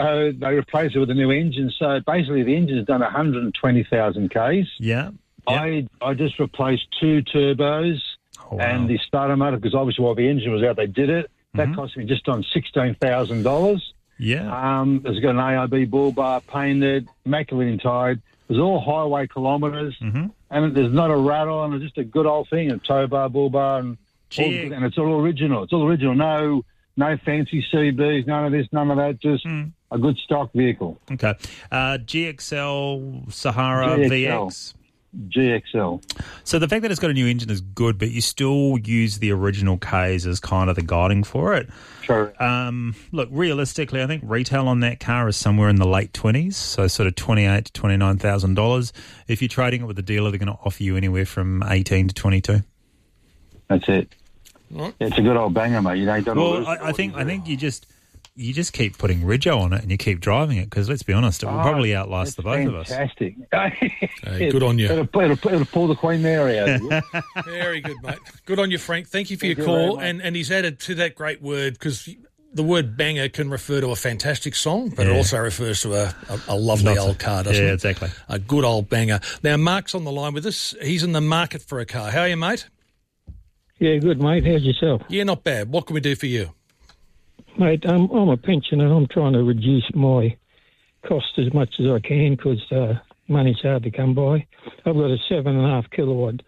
they replaced it with a new engine. So basically, the engine's done 120,000 Ks. Yeah. I just replaced 2 turbos and the starter motor, because obviously while the engine was out, they did it. That cost me just on $16,000. Yeah. It's got an AIB bull bar painted, immaculately tied. It was all highway kilometres, and there's not a rattle, and it's just a good old thing, a tow bar, bull bar, and it's all original. It's all original. No fancy CBs, none of this, none of that, just a good stock vehicle. Okay. GXL, Sahara, VX? GXL. So the fact that it's got a new engine is good, but you still use the original Ks as kind of the guiding for it. Sure. Look, realistically, I think retail on that car is somewhere in the late 20s, so sort of $28,000 to $29,000. If you're trading it with a dealer, they're going to offer you anywhere from 18 to 22. That's it. It's a good old banger, mate. I think you just keep putting Rego on it and you keep driving it, because let's be honest, it will probably outlast the both of us. Fantastic. Good on you. It'll pull the Queen Mary out of you. Very good, mate. Good on you, Frank. Thank you for your call. And he's added to that great word, because the word banger can refer to a fantastic song, but it also refers to a lovely old car, doesn't it? Yeah, exactly. A good old banger. Now, Mark's on the line with us. He's in the market for a car. How are you, mate? Yeah, good, mate. How's yourself? Yeah, not bad. What can we do for you? Mate, I'm a pensioner. I'm trying to reduce my cost as much as I can, because money's hard to come by. I've got a 7.5 kilowatt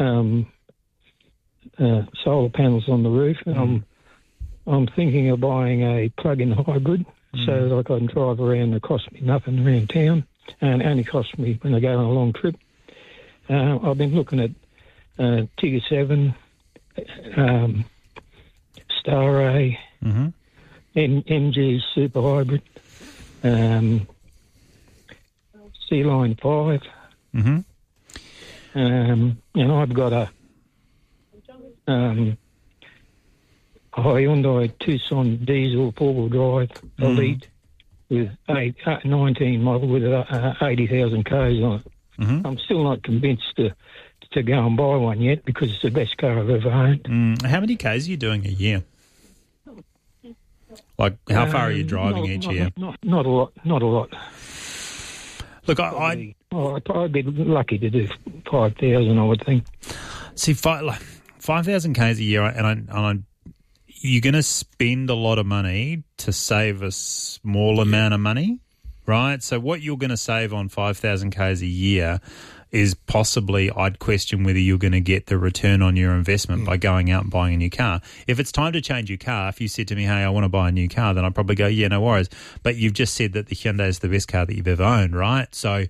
solar panels on the roof, and I'm thinking of buying a plug-in hybrid so that I can drive around. It costs me nothing around town, and only costs me when I go on a long trip. I've been looking at Tigger 7, Star Ray, MG Super Hybrid, C-Line 5, and I've got a Hyundai Tucson diesel four-wheel drive Elite with 19 model with 80,000 Ks on it. I'm still not convinced to go and buy one yet, because it's the best car I've ever owned. How many Ks are you doing a year? Like, how far are you driving each year? Not a lot. Look, I'd be lucky to do 5,000, I would think. See, 5,000 Ks a year, and you're going to spend a lot of money to save a small amount of money, right? So what you're going to save on 5,000 Ks a year is possibly, I'd question whether you're going to get the return on your investment by going out and buying a new car. If it's time to change your car, if you said to me, hey, I want to buy a new car, then I'd probably go, yeah, no worries. But you've just said that the Hyundai is the best car that you've ever owned, right? So,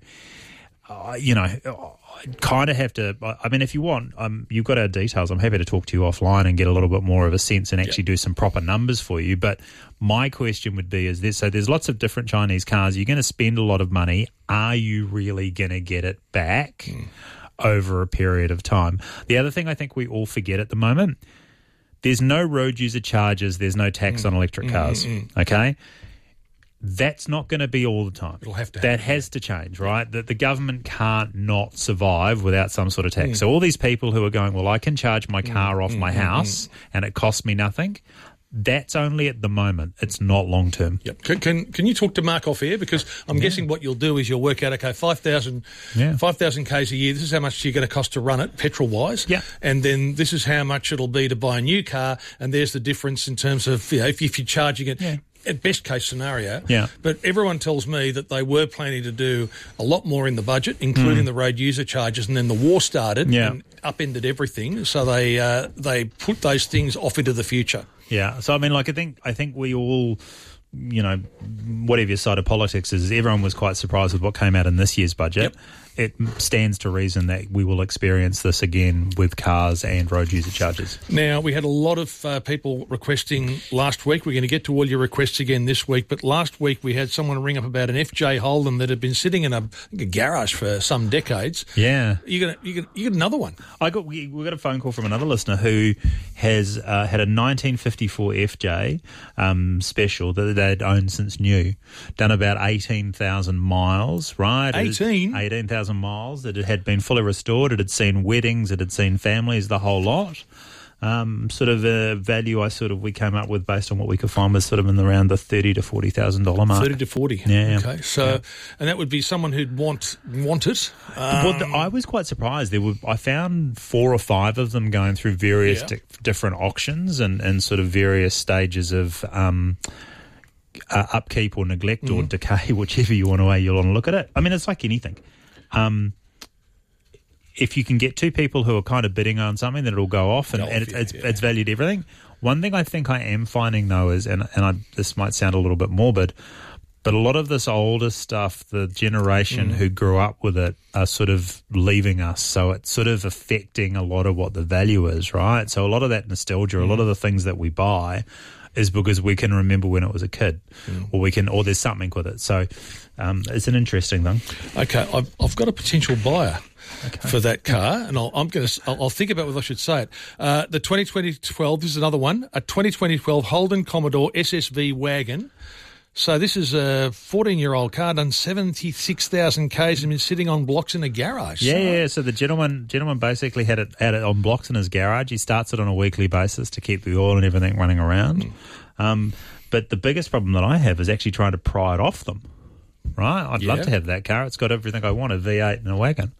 I'd kind of have to, I mean, if you want, you've got our details. I'm happy to talk to you offline and get a little bit more of a sense and actually do some proper numbers for you. But my question would be is this, so there's lots of different Chinese cars. You're going to spend a lot of money. Are you really going to get it back over a period of time? The other thing I think we all forget at the moment, there's no road user charges, there's no tax on electric cars, okay? That's not going to be all the time. It'll have to happen. That has to change, right? That the government can't not survive without some sort of tax. So all these people who are going, well, I can charge my car off my house and it costs me nothing, that's only at the moment. It's not long term. Yep. Can you talk to Mark off air? Because I'm guessing what you'll do is you'll work out, okay, 5,000 Ks a year, this is how much you're going to cost to run it, petrol-wise. Yeah. And then this is how much it'll be to buy a new car, and there's the difference in terms of, if you're charging it... Yeah. At best case scenario, but everyone tells me that they were planning to do a lot more in the budget, including the road user charges, and then the war started and upended everything. So they put those things off into the future. Yeah. So I mean, like I think we all, whatever your side of politics is, everyone was quite surprised with what came out in this year's budget. Yep. It stands to reason that we will experience this again with cars and road user charges. Now, we had a lot of people requesting last week. We're going to get to all your requests again this week, but last week we had someone ring up about an FJ Holden that had been sitting in a garage for some decades. Yeah. You get another one. We got a phone call from another listener who has had a 1954 FJ special that they'd owned since new, done about 18,000 miles, right? 18,000 miles. It had been fully restored. It had seen weddings. It had seen families, the whole lot. sort of value we came up with based on what we could find was sort of in around the $30,000 to $40,000 mark. 30 to 40. Yeah. Okay. So, and that would be someone who'd want it. I was quite surprised. I found 4 or 5 of them going through various different auctions and sort of various stages of upkeep or neglect or decay, whichever you want to look at it. I mean, it's like anything. If you can get 2 people who are kind of bidding on something, then it'll go off and it's valued everything. One thing I think I am finding, though, is, and this might sound a little bit morbid, but a lot of this older stuff, the generation who grew up with it are sort of leaving us. So it's sort of affecting a lot of what the value is, right? So a lot of that nostalgia, a lot of the things that we buy is because we can remember when it was a kid or there's something with it. So it's an interesting thing. Okay, I've got a potential buyer for that car, and I'll think about whether I should say it. The 2012, this is another one, a 2012 Holden Commodore SSV wagon. So this is a 14-year-old car, done 76,000 Ks and been sitting on blocks in a garage. Yeah. So the gentleman basically had it on blocks in his garage. He starts it on a weekly basis to keep the oil and everything running around. But the biggest problem that I have is actually trying to pry it off them. Right? I'd love to have that car. It's got everything I want, a V8 and a wagon.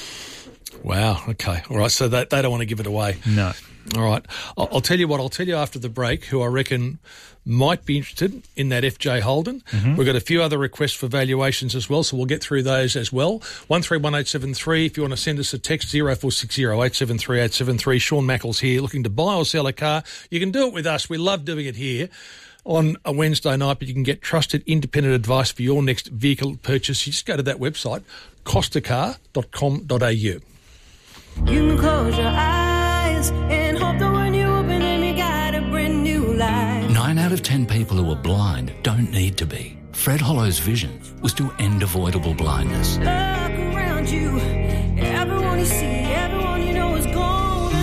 Wow. Okay. All right. So they don't want to give it away. No. All right. I'll tell you what. I'll tell you after the break who I reckon might be interested in that FJ Holden. We've got a few other requests for valuations as well, so we'll get through those as well. 131873. If you want to send us a text, 0460 873 873. Sean Mackles here, looking to buy or sell a car. You can do it with us. We love doing it here on a Wednesday night, but you can get trusted independent advice for your next vehicle purchase. You just go to that website, costacar.com.au. You can close your eyes and hope that when you open them you got a brand new life. 9 out of 10 people who are blind don't need to be. Fred Hollow's vision was to end avoidable blindness. Look around you, everyone you see, everyone you know is gone.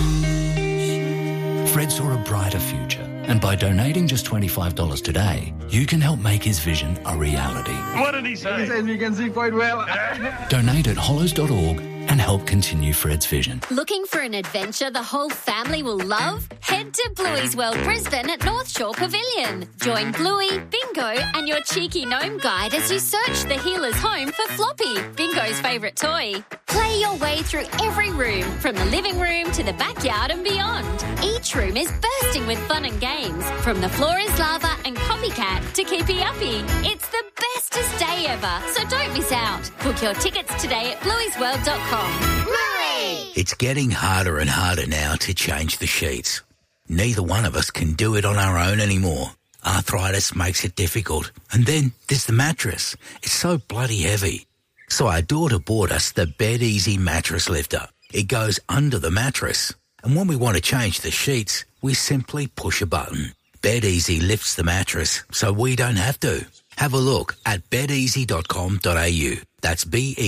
Fred saw a brighter future, and by donating just $25 today, you can help make his vision a reality. What did he say? He says you can see quite well. Donate at hollows.org and help continue Fred's vision. Looking for an adventure the whole family will love? Head to Bluey's World Brisbane at North Shore Pavilion. Join Bluey, Bingo and your cheeky gnome guide as you search the healer's home for Floppy, Bingo's favourite toy. Play your way through every room, from the living room to the backyard and beyond. Each room is bursting with fun and games, from the floor is lava and copycat to keepy uppy. It's the bestest day ever, so don't miss out. Book your tickets today at blueysworld.com. Bluey! It's getting harder and harder now to change the sheets. Neither one of us can do it on our own anymore. Arthritis makes it difficult. And then there's the mattress. It's so bloody heavy. So our daughter bought us the Bed Easy mattress lifter. It goes under the mattress. And when we want to change the sheets, we simply push a button. Bed Easy lifts the mattress so we don't have to. Have a look at bedeasy.com.au. That's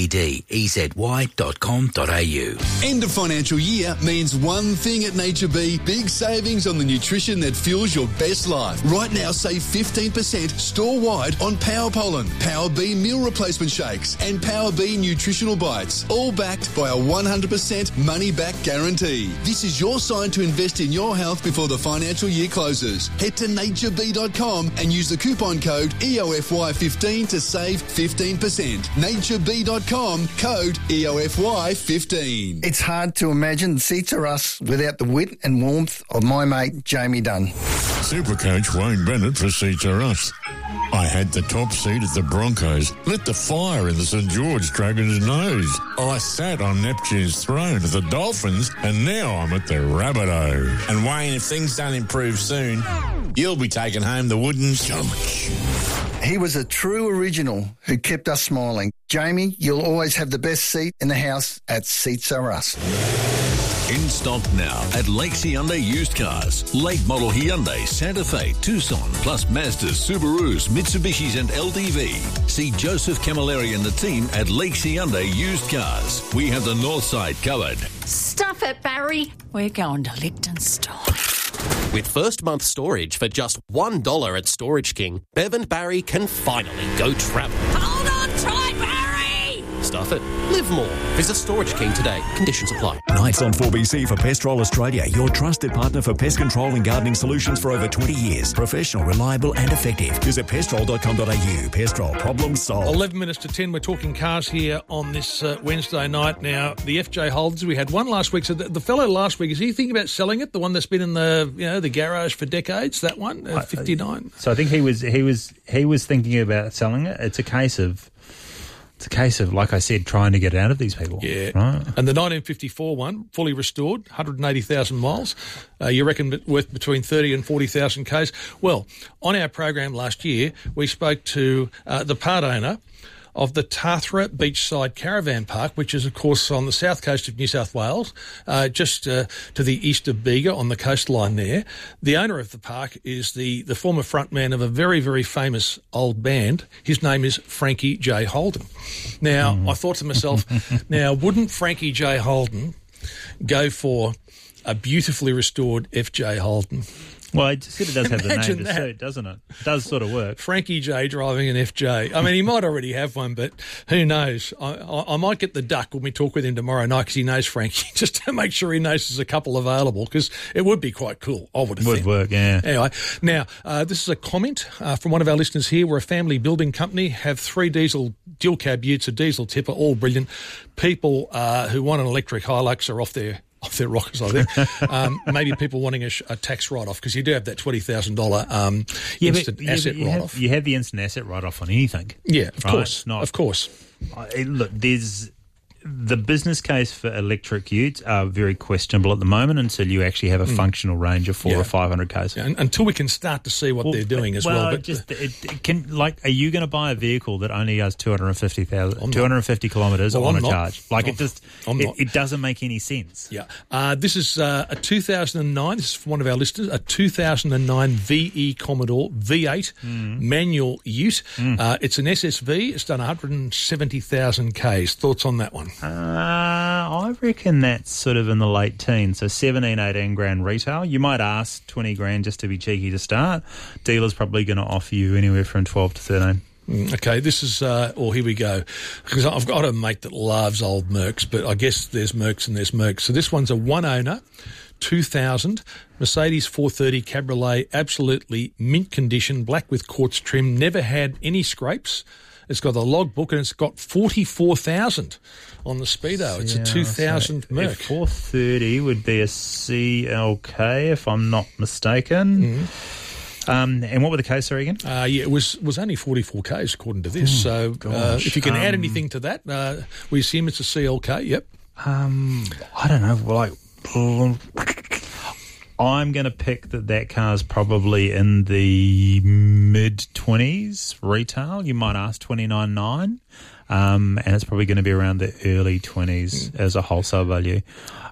bedezy.com.au. End of financial year means one thing at Nature B, big savings on the nutrition that fuels your best life. Right now, save 15% store-wide on Power Pollen, Power B meal replacement shakes and Power B nutritional bites, all backed by a 100% money-back guarantee. This is your sign to invest in your health before the financial year closes. Head to natureb.com and use the coupon code EOFY15 to save 15%. natureb.com, code EOFY15. It's hard to imagine Seats Are Us without the wit and warmth of my mate Jamie Dunn. Supercoach Wayne Bennett for Seats Are Us. I had the top seat at the Broncos, lit the fire in the St George Dragons' nose. I sat on Neptune's throne at the Dolphins, and now I'm at the Rabbitoh. And Wayne, if things don't improve soon, you'll be taking home the wooden stomach. He was a true original who kept us smiling. Jamie, you'll always have the best seat in the house at Seats Are Us. In stock now at Lakes Hyundai Used Cars. Late model Hyundai, Santa Fe, Tucson, plus Mazdas, Subarus, Mitsubishis and LDV. See Joseph Camilleri and the team at Lakes Hyundai Used Cars. We have the north side covered. Stuff it, Barry. We're going to Lichtenstein. With first month storage for just $1 at Storage King, Bev and Barry can finally go travel. Hold on tight, Barry! stuff it. Live more. Visit Storage King today. Conditions apply. Nights on 4BC for Pestrol Australia, your trusted partner for pest control and gardening solutions for over 20 years. Professional, reliable and effective. Visit pestrol.com.au. Pestrol, problem solved. 11 minutes to 10, we're talking cars here on this Wednesday night. Now, the FJ Holdens, we had one last week. So the fellow last week, is he thinking about selling it? The one that's been in the garage for decades, that one, 59? So I think he was thinking about selling it. It's a case of, like I said, trying to get it out of these people. Yeah. Right. And the 1954 one, fully restored, 180,000 miles. You reckon worth between 30 and 40,000 Ks. Well, on our program last year, we spoke to the part owner of the Tathra Beachside Caravan Park, which is, of course, on the south coast of New South Wales, just to the east of Bega on the coastline there. The owner of the park is the former frontman of a very, very famous old band. His name is Frankie J. Holden. Now, I thought to myself, now, wouldn't Frankie J. Holden go for a beautifully restored FJ Holden? Well, it does have the name to suit, doesn't it? It does sort of work. Frankie J driving an FJ. I mean, he might already have one, but who knows? I might get the duck when we talk with him tomorrow night because he knows Frankie, just to make sure he knows there's a couple available because it would be quite cool, I would think. Would work, yeah. Anyway, now, this is a comment from one of our listeners here. We're a family building company, have 3 diesel dual cab utes, a diesel tipper, all brilliant. People who want an electric Hilux are off their rockers, I think. Maybe people wanting a tax write-off because you do have that $20,000 instant asset write-off. You have the instant asset write-off on anything. Yeah, of course. Of course. Look, the business case for electric utes are very questionable at the moment until you actually have a functional range of 400 or 500 k's. Yeah, until we can start to see what they're doing as well. But are you going to buy a vehicle that only has 250 kilometres on a charge? It doesn't make any sense. Yeah. This is a 2009. This is from one of our listeners. A 2009 VE Commodore V8 manual ute. It's an SSV. It's done 170,000 k's. Thoughts on that one? I reckon that's sort of in the late teens, so 17, 18 grand retail. You might ask 20 grand just to be cheeky to start. Dealer's probably going to offer you anywhere from 12 to 13. Okay, this is, here we go. Because I've got a mate that loves old Mercs, but I guess there's Mercs and there's Mercs. So this one's a one owner, 2000, Mercedes 430 Cabriolet, absolutely mint condition, black with quartz trim, never had any scrapes. It's got the logbook and it's got 44,000 on the speedo. It's a 2000 Merc. 430 would be a CLK, if I'm not mistaken. And what were the Ks, sorry, again? It was only 44 Ks according to this. So if you can add anything to that, we assume it's a CLK. Yep. I don't know. I'm going to pick that car's probably in the mid-20s retail. You might ask 29.9, and it's probably going to be around the early 20s as a wholesale value.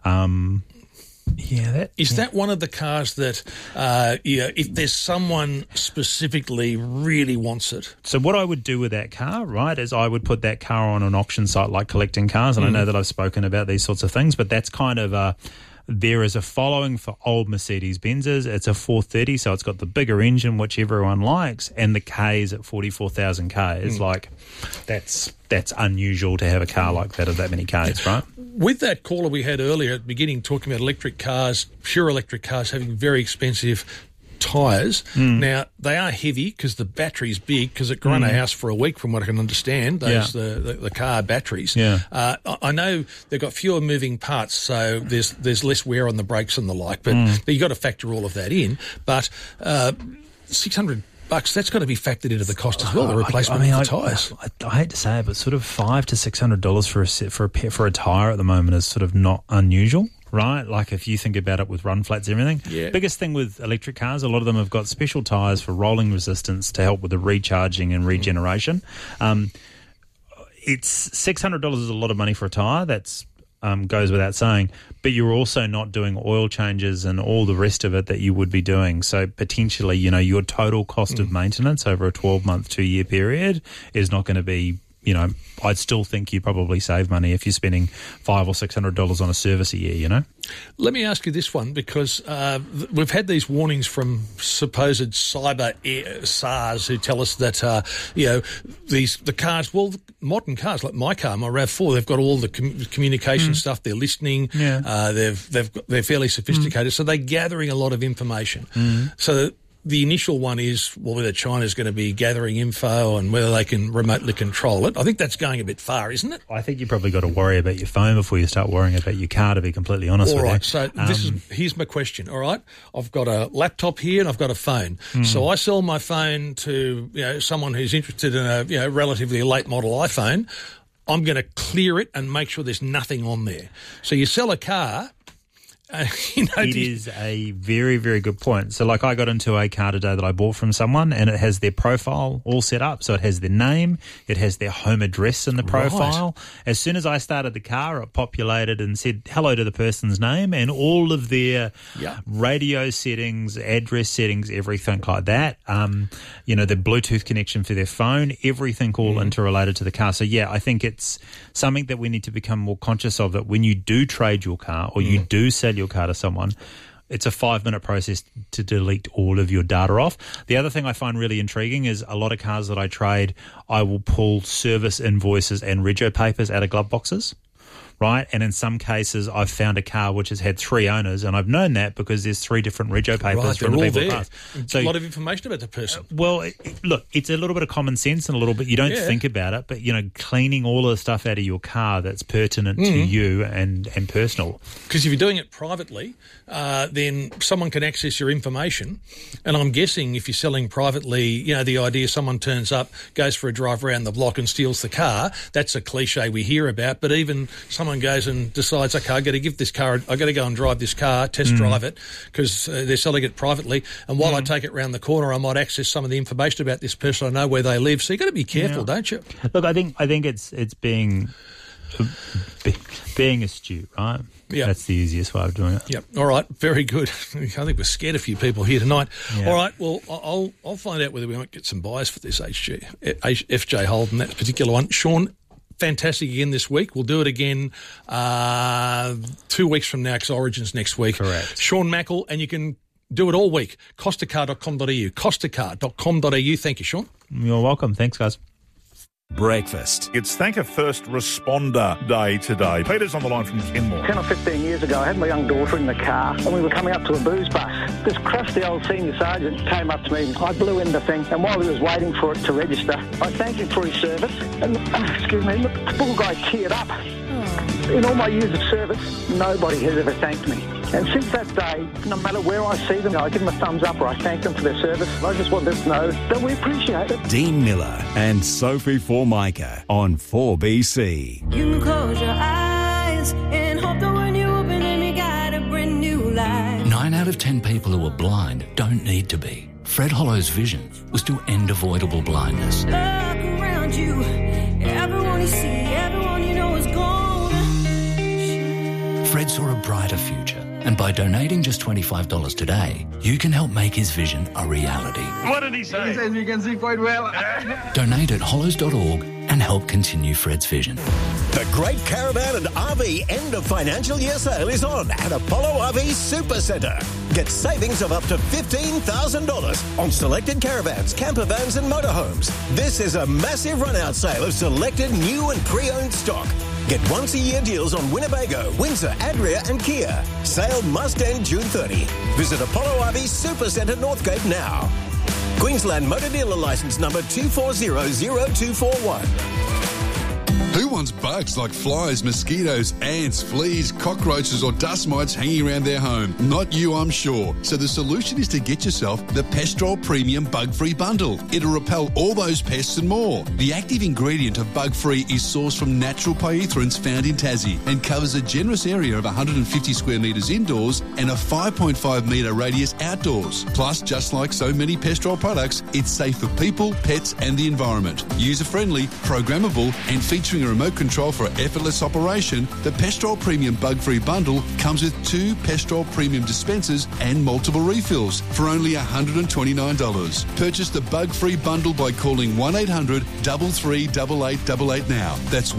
Is that one of the cars that, if there's someone specifically really wants it? So what I would do with that car, right, is I would put that car on an auction site like Collecting Cars, and I know that I've spoken about these sorts of things, but that's kind of there is a following for old Mercedes-Benzes. It's a 430, so it's got the bigger engine, which everyone likes, and the K is at 44,000 K. It's like that's unusual to have a car like that of that many Ks, right? With that caller we had earlier at the beginning talking about electric cars, pure electric cars having very expensive tyres. Now, they are heavy because the battery's big because it ran a house for a week from what I can understand, the car batteries. I know they've got fewer moving parts, so there's less wear on the brakes and the like, but you've got to factor all of that in. But $600, that's got to be factored into the cost as well, the replacement of the tyres. I hate to say it, but sort of $500 to $600 for a tyre at the moment is sort of not unusual. Right, like if you think about it with run flats and everything. Yeah. Biggest thing with electric cars, a lot of them have got special tyres for rolling resistance to help with the recharging and regeneration. It's $600 is a lot of money for a tyre. That's goes without saying. But you're also not doing oil changes and all the rest of it that you would be doing. So potentially, your total cost of maintenance over a 12-month, 2-year period is not going to be I'd still think you probably save money if you're spending $500 or $600 on a service a year, Let me ask you this one, because we've had these warnings from supposed cyber SARS who tell us that, the cars, modern cars like my car, my RAV4, they've got all the communication stuff, they're listening, they're fairly sophisticated, so they're gathering a lot of information. So the initial one is, whether China's going to be gathering info and whether they can remotely control it. I think that's going a bit far, isn't it? I think you probably got to worry about your phone before you start worrying about your car, to be completely honest with you. All right, so here's my question, all right? I've got a laptop here and I've got a phone. So I sell my phone to someone who's interested in a relatively late model iPhone. I'm going to clear it and make sure there's nothing on there. So you sell a car... it is a very, very good point. So, I got into a car today that I bought from someone, and it has their profile all set up. So it has their name, it has their home address in the profile. Right. As soon as I started the car, it populated and said hello to the person's name and all of their radio settings, address settings, everything like that. The Bluetooth connection for their phone, everything all interrelated to the car. So, I think it's something that we need to become more conscious of, that when you do trade your car or you do sell your car to someone, it's a 5-minute process to delete all of your data off. The other thing I find really intriguing is a lot of cars that I trade, I will pull service invoices and rego papers out of glove boxes. Right, and in some cases, I've found a car which has had 3 owners, and I've known that because there's 3 different rego papers from the people past. So a lot of information about the person. Look, it's a little bit of common sense and a little bit, you don't think about it, but cleaning all of the stuff out of your car that's pertinent to you and personal. Because if you're doing it privately, then someone can access your information, and I'm guessing if you're selling privately, the idea someone turns up, goes for a drive around the block and steals the car, that's a cliche we hear about, but even someone goes and decides, okay, I've got to give this car, I've got to go and drive this car, test drive it, because they're selling it privately, and while I take it round the corner, I might access some of the information about this person, I know where they live, so you've got to be careful, don't you? Look, I think it's being astute, right? Yeah, that's the easiest way of doing it. Yep. All right. Very good. I think we're scared a few people here tonight. Yeah. All right. Well, I'll find out whether we might get some buys for this FJ Holden, that particular one. Sean, fantastic again this week. We'll do it again 2 weeks from now, because Origin's next week. Correct. Sean Mackle, and you can do it all week. Costacar.com.au. Costacar.com.au. Thank you, Sean. You're welcome. Thanks, guys. Breakfast. It's Thank a First Responder Day today. Peter's on the line from Kenmore. 10 or 15 years ago, I had my young daughter in the car and we were coming up to a booze bus. This crusty old senior sergeant came up to me. I blew in the thing, and while he was waiting for it to register, I thanked him for his service. And, the poor guy teared up. In all my years of service, nobody has ever thanked me. And since that day, no matter where I see them, I give them a thumbs up or I thank them for their service. I just want them to know that we appreciate it. Dean Miller and Sophie Formica on 4BC. You can close your eyes and hope that when you open them, you got a brand new life. 9 out of 10 people who are blind don't need to be. Fred Hollow's vision was to end avoidable blindness. Look around you, everyone you see, everyone you know is gone. Fred saw a brighter future, and by donating just $25 today, you can help make his vision a reality. What did he say? He says you can see quite well. Donate at hollows.org and help continue Fred's vision. The Great Caravan and RV End of Financial Year Sale is on at Apollo RV Super Centre. Get savings of up to $15,000 on selected caravans, camper vans and motorhomes. This is a massive run-out sale of selected new and pre-owned stock. Get once-a-year deals on Winnebago, Windsor, Adria and Kia. Sale must end June 30. Visit Apollo RV Super Centre Northgate now. Queensland Motor Dealer Licence number 2400241. Who wants bugs like flies, mosquitoes, ants, fleas, cockroaches or dust mites hanging around their home? Not you, I'm sure. So the solution is to get yourself the Pestrol Premium Bug-Free Bundle. It'll repel all those pests and more. The active ingredient of Bug-Free is sourced from natural pyrethroids found in Tassie and covers a generous area of 150 square metres indoors and a 5.5 metre radius outdoors. Plus, just like so many Pestrol products, it's safe for people, pets and the environment. User-friendly, programmable and featuring a remote control for effortless operation, the Pestrol Premium Bug-Free Bundle comes with 2 Pestrol Premium dispensers and multiple refills for only $129. Purchase the Bug-Free Bundle by calling 1-800-338888 now. That's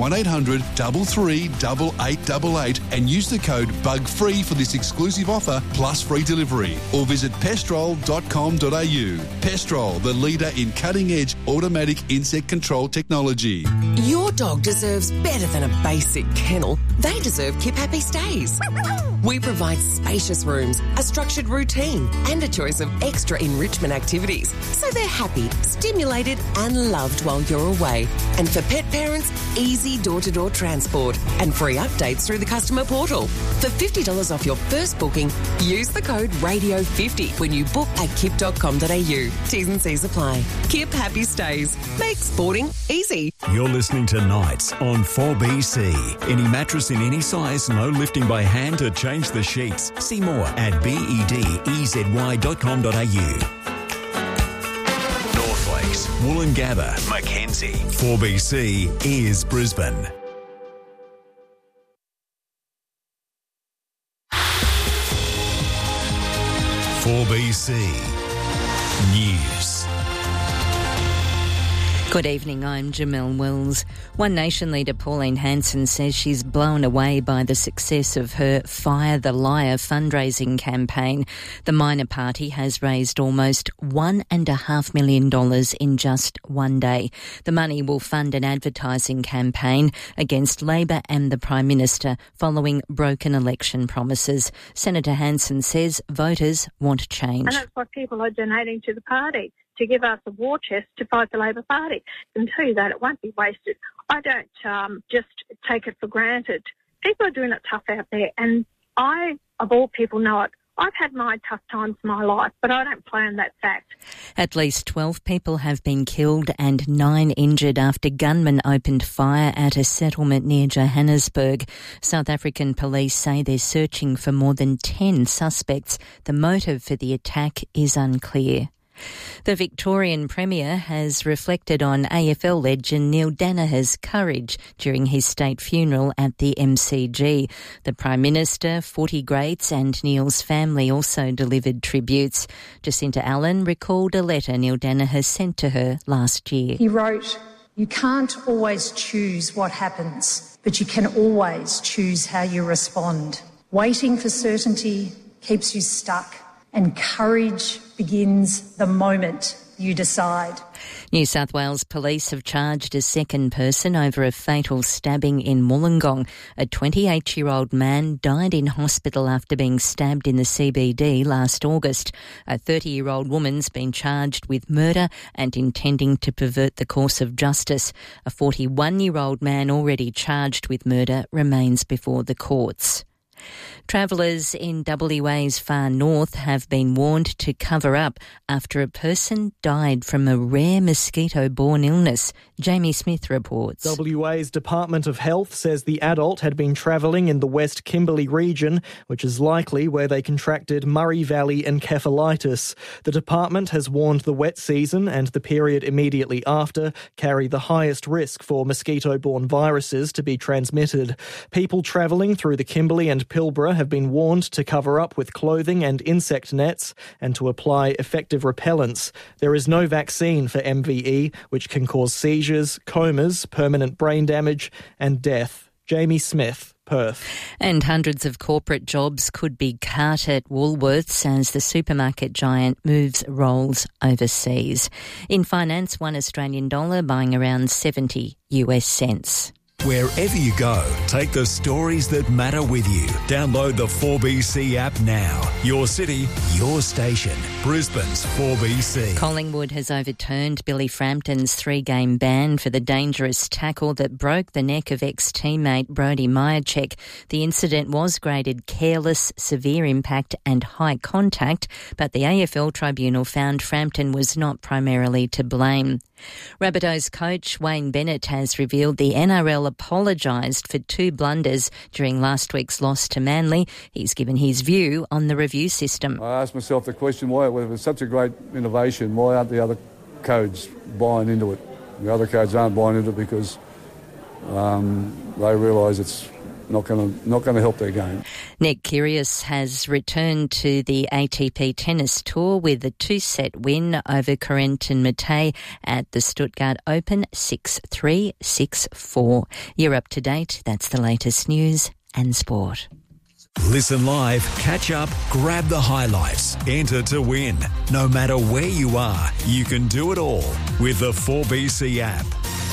1-800-338888 and use the code BUGFREE for this exclusive offer plus free delivery. Or visit pestrol.com.au. Pestrol, the leader in cutting-edge automatic insect control technology. Your dog deserves better than a basic kennel. They deserve Kip Happy Stays. We provide spacious rooms, a structured routine, and a choice of extra enrichment activities, so they're happy, stimulated, and loved while you're away. And for pet parents, easy door-to-door transport and free updates through the customer portal. For $50 off your first booking, use the code RADIO50 when you book at kip.com.au. T's and C's apply. Kip Happy Stays. Make sporting easy. You're listening to Nights on 4BC. Any mattress in any size, no lifting by hand to change the sheets. See more at bedezi.com.au. North Lakes, Woolloongabba, Mackenzie. 4BC is Brisbane. BC News. Good evening, I'm Jamelle Wills. One Nation leader Pauline Hanson says she's blown away by the success of her Fire the Liar fundraising campaign. The minor party has raised almost $1.5 million in just one day. The money will fund an advertising campaign against Labor and the Prime Minister following broken election promises. Senator Hanson says voters want change. And that's why people are donating to the party, to give us a war chest to fight the Labor Party. I can tell you that it won't be wasted. I don't just take it for granted. People are doing it tough out there, and I, of all people, know it. I've had my tough times in my life, but I don't play on that fact. At least 12 people have been killed and 9 injured after gunmen opened fire at a settlement near Johannesburg. South African police say they're searching for more than 10 suspects. The motive for the attack is unclear. The Victorian Premier has reflected on AFL legend Neil Daniher's courage during his state funeral at the MCG. The Prime Minister, footy greats and Neil's family also delivered tributes. Jacinta Allen recalled a letter Neil Daniher sent to her last year. He wrote, "You can't always choose what happens, but you can always choose how you respond. Waiting for certainty keeps you stuck, and courage begins the moment you decide." New South Wales police have charged a second person over a fatal stabbing in Wollongong. A 28-year-old man died in hospital after being stabbed in the CBD last August. A 30-year-old woman's been charged with murder and intending to pervert the course of justice. A 41-year-old man already charged with murder remains before the courts. Travellers in WA's far north have been warned to cover up after a person died from a rare mosquito-borne illness. Jamie Smith reports. WA's Department of Health says the adult had been travelling in the West Kimberley region, which is likely where they contracted Murray Valley encephalitis. The department has warned the wet season and the period immediately after carry the highest risk for mosquito-borne viruses to be transmitted. People travelling through the Kimberley and Pilbara have been warned to cover up with clothing and insect nets and to apply effective repellents. There is no vaccine for MVE, which can cause seizures, comas, permanent brain damage and death. Jamie Smith, Perth. And hundreds of corporate jobs could be cut at Woolworths as the supermarket giant moves roles overseas. In finance, $1 Australian buying around 70 US cents. Wherever you go, take the stories that matter with you. Download the 4BC app now. Your city, your station. Brisbane's 4BC. Collingwood has overturned Billy Frampton's 3-game ban for the dangerous tackle that broke the neck of ex-teammate Brodie Mihocek. The incident was graded careless, severe impact and high contact, but the AFL tribunal found Frampton was not primarily to blame. Rabbitohs coach Wayne Bennett has revealed the NRL apologised for 2 blunders during last week's loss to Manly. He's given his view on the review system. I asked myself the question, why, if it was such a great innovation, why aren't the other codes buying into it? The other codes aren't buying into it because they realise it's not going to help their game. Nick Kyrgios has returned to the ATP Tennis Tour with a 2-set win over Corentin Moutet at the Stuttgart Open, 6-3, 6-4. You're up to date. That's the latest news and sport. Listen live, catch up, grab the highlights, enter to win. No matter where you are, you can do it all with the 4BC app.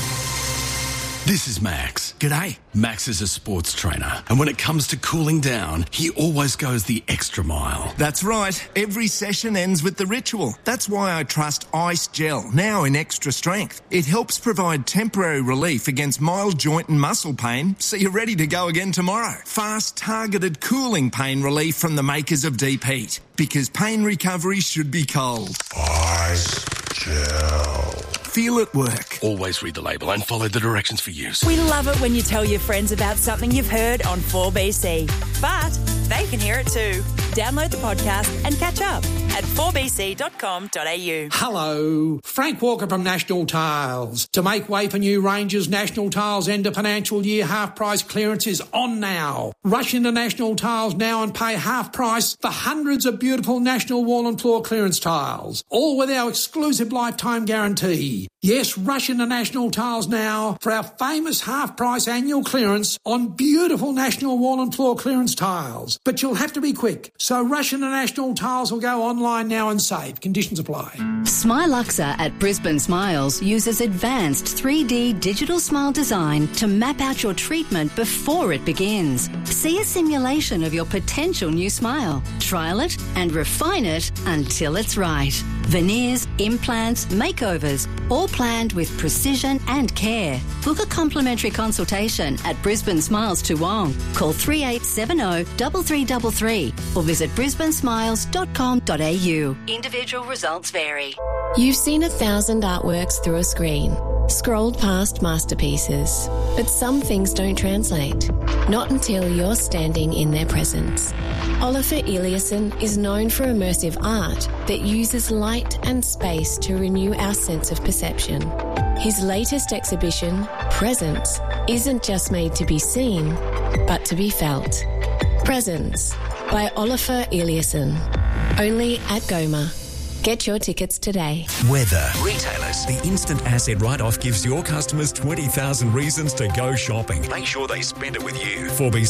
This is Max. G'day. Max is a sports trainer, and when it comes to cooling down, he always goes the extra mile. That's right. Every session ends with the ritual. That's why I trust Ice Gel, now in extra strength. It helps provide temporary relief against mild joint and muscle pain, so you're ready to go again tomorrow. Fast, targeted cooling pain relief from the makers of Deep Heat, because pain recovery should be cold. Ice Gel. Feel it work. Always read the label and follow the directions for use. We love it when you tell your friends about something you've heard on 4BC, but they can hear it too. Download the podcast and catch up at 4bc.com.au. Hello, Frank Walker from National Tiles. To make way for new ranges, National Tiles end of financial year half price clearance is on now. Rush into National Tiles now and pay half price for hundreds of beautiful National Wall and Floor clearance tiles, all with our exclusive lifetime guarantee. Yes, rush into National Tiles now for our famous half-price annual clearance on beautiful National Wall and Floor clearance tiles. But you'll have to be quick, so rush into National Tiles or go online now and save. Conditions apply. Smiluxa at Brisbane Smiles uses advanced 3D digital smile design to map out your treatment before it begins. See a simulation of your potential new smile. Trial it and refine it until it's right. Veneers, implants, makeovers, all planned with precision and care. Book a complimentary consultation at Brisbane Smiles Toowong. Call 3870 3333 or visit brisbanesmiles.com.au. Individual results vary. You've seen 1,000 artworks through a screen, scrolled past masterpieces, but some things don't translate. Not until you're standing in their presence. Oliver Eliasson is known for immersive art that uses light and space to renew our sense of perception. His latest exhibition, Presence, isn't just made to be seen, but to be felt. Presence by Oliver Eliasson. Only at Goma. Get your tickets today. Weather. Retailers. The instant asset write-off gives your customers 20,000 reasons to go shopping. Make sure they spend it with you.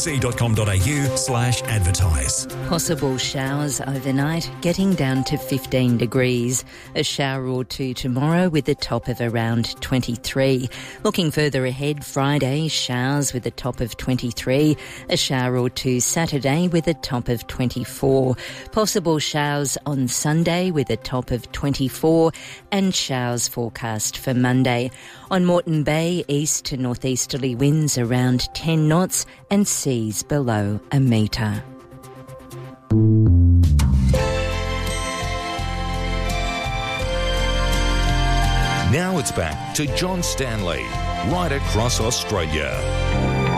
4bc.com.au/advertise. Possible showers overnight, getting down to 15 degrees. A shower or two tomorrow with a top of around 23. Looking further ahead, Friday, showers with a top of 23. A shower or two Saturday with a top of 24. Possible showers on Sunday with a top of 24 and showers forecast for Monday. On Moreton Bay, east to northeasterly winds around 10 knots and seas below a metre. Now it's back to John Stanley, right across Australia.